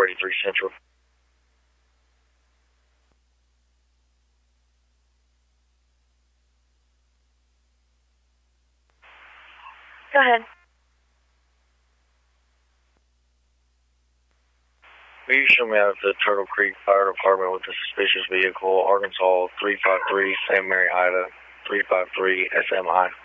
483 Central. Go ahead. Will you show me out of the Turtle Creek Fire Department with a suspicious vehicle, Arkansas 353, St. Mary, Ida, 353 SMI?